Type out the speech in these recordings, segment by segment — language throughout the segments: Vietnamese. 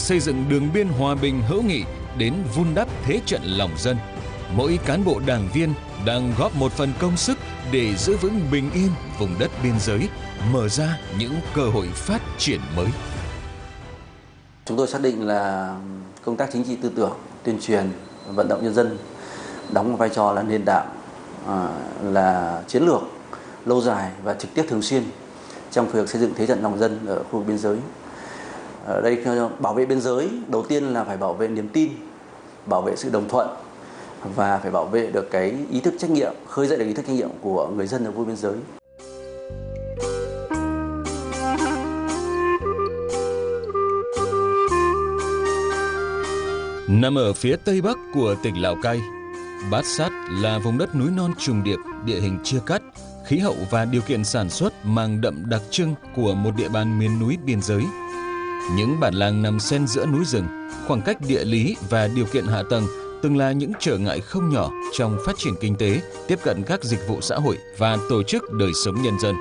xây dựng đường biên hòa bình hữu nghị đến vun đắp thế trận lòng dân, mỗi cán bộ đảng viên đang góp một phần công sức để giữ vững bình yên vùng đất biên giới, mở ra những cơ hội phát triển mới. Chúng tôi xác định là công tác chính trị tư tưởng, tuyên truyền, vận động nhân dân đóng một vai trò là nền tảng, là chiến lược lâu dài và trực tiếp thường xuyên trong việc xây dựng thế trận lòng dân ở khu vực biên giới. Ở đây bảo vệ biên giới đầu tiên là phải bảo vệ niềm tin, bảo vệ sự đồng thuận và phải bảo vệ được cái ý thức trách nhiệm, khơi dậy được ý thức trách nhiệm của người dân ở khu vực biên giới. Nằm ở phía tây bắc của tỉnh Lào Cai, Bát Sát là vùng đất núi non trùng điệp, địa hình chia cắt, khí hậu và điều kiện sản xuất mang đậm đặc trưng của một địa bàn miền núi biên giới. Những bản làng nằm xen giữa núi rừng, khoảng cách địa lý và điều kiện hạ tầng từng là những trở ngại không nhỏ trong phát triển kinh tế, tiếp cận các dịch vụ xã hội và tổ chức đời sống nhân dân.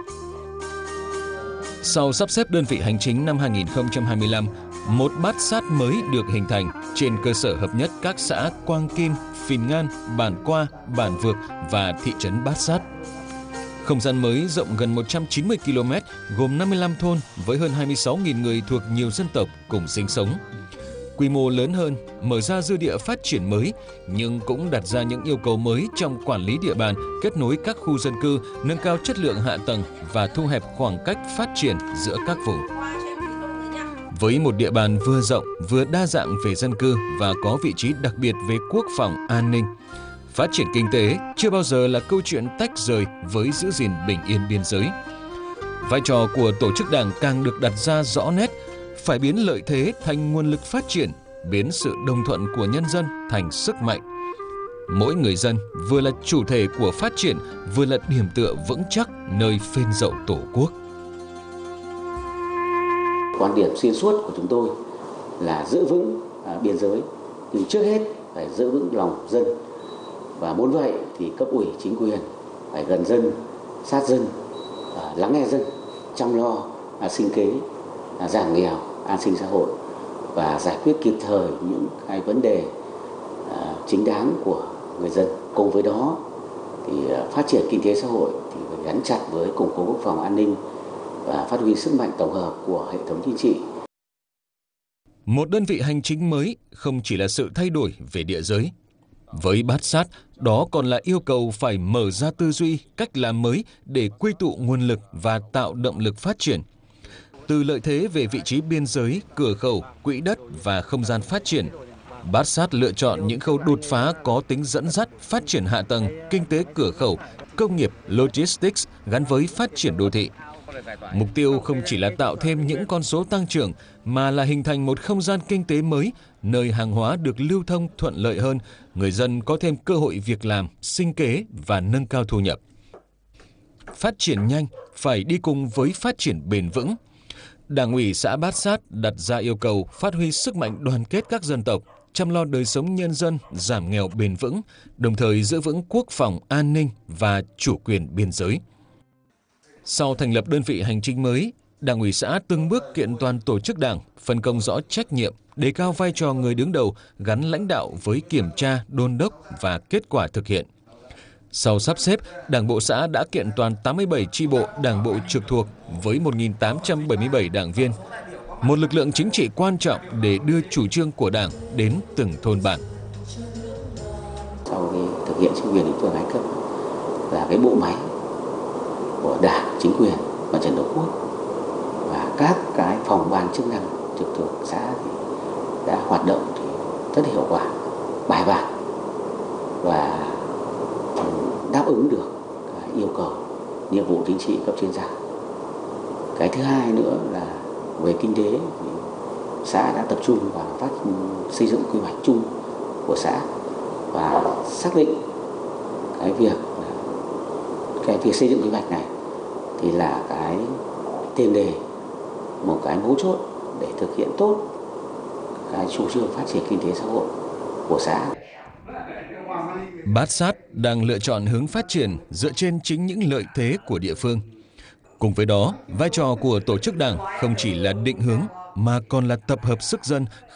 Sau sắp xếp đơn vị hành chính năm 2025, một Bát Sát mới được hình thành trên cơ sở hợp nhất các xã Quang Kim, Phìn Ngan, Bản Qua, Bản Vược và thị trấn Bát Sát. Không gian mới rộng gần 190 km, gồm 55 thôn với hơn 26.000 người thuộc nhiều dân tộc cùng sinh sống. Quy mô lớn hơn, mở ra dư địa phát triển mới, nhưng cũng đặt ra những yêu cầu mới trong quản lý địa bàn, kết nối các khu dân cư, nâng cao chất lượng hạ tầng và thu hẹp khoảng cách phát triển giữa các vùng. Với một địa bàn vừa rộng, vừa đa dạng về dân cư và có vị trí đặc biệt về quốc phòng, an ninh, phát triển kinh tế chưa bao giờ là câu chuyện tách rời với giữ gìn bình yên biên giới. Vai trò của tổ chức đảng càng được đặt ra rõ nét, phải biến lợi thế thành nguồn lực phát triển, biến sự đồng thuận của nhân dân thành sức mạnh. Mỗi người dân vừa là chủ thể của phát triển, vừa là điểm tựa vững chắc nơi phên dậu Tổ quốc. Quan điểm xuyên suốt của chúng tôi là giữ vững biên giới, nhưng trước hết phải giữ vững lòng dân. Và muốn vậy thì cấp ủy chính quyền phải gần dân, sát dân, lắng nghe dân, chăm lo sinh kế, giảm nghèo, an sinh xã hội và giải quyết kịp thời những cái vấn đề chính đáng của người dân. Cùng với đó thì phát triển kinh tế xã hội thì phải gắn chặt với củng cố quốc phòng an ninh và phát huy sức mạnh tổng hợp của hệ thống chính trị. Một đơn vị hành chính mới không chỉ là sự thay đổi về địa giới. Với Bát Sát, đó còn là yêu cầu phải mở ra tư duy, cách làm mới để quy tụ nguồn lực và tạo động lực phát triển. Từ lợi thế về vị trí biên giới, cửa khẩu, quỹ đất và không gian phát triển, Bát Sát lựa chọn những khâu đột phá có tính dẫn dắt phát triển hạ tầng, kinh tế cửa khẩu, công nghiệp, logistics gắn với phát triển đô thị. Mục tiêu không chỉ là tạo thêm những con số tăng trưởng mà là hình thành một không gian kinh tế mới, nơi hàng hóa được lưu thông thuận lợi hơn, người dân có thêm cơ hội việc làm, sinh kế và nâng cao thu nhập. Phát triển nhanh phải đi cùng với phát triển bền vững. Đảng ủy xã Bát Sát đặt ra yêu cầu phát huy sức mạnh đoàn kết các dân tộc, chăm lo đời sống nhân dân, giảm nghèo bền vững, đồng thời giữ vững quốc phòng, an ninh và chủ quyền biên giới. Sau thành lập đơn vị hành chính mới, Đảng ủy xã từng bước kiện toàn tổ chức đảng, phân công rõ trách nhiệm, đề cao vai trò người đứng đầu, gắn lãnh đạo với kiểm tra, đôn đốc và kết quả thực hiện. Sau sắp xếp, Đảng bộ xã đã kiện toàn 87 chi bộ đảng bộ trực thuộc với 1.877 đảng viên, một lực lượng chính trị quan trọng để đưa chủ trương của Đảng đến từng thôn bản. Sau khi thực hiện chính quyền địa phương hai cấp và cái bộ máy của Đảng, chính quyền, Mặt trận Tổ quốc và các cái phòng ban chức năng trực thuộc xã thì đã hoạt động thì rất hiệu quả, bài bản và đáp ứng được cái yêu cầu nhiệm vụ chính trị cấp trên giao. Cái thứ hai nữa là về kinh tế thì xã đã tập trung vào xây dựng quy hoạch chung của xã và xác định cái việc xây dựng quy hoạch này thì là cái tiền đề, một cái mấu chốt để thực hiện tốt cái chủ trương phát triển kinh tế xã hội của xã. Bát Sát đang lựa chọn hướng phát triển dựa trên chính những lợi thế của địa phương. Cùng với đó, vai trò của tổ chức đảng không chỉ là định hướng mà còn là tập hợp sức dân,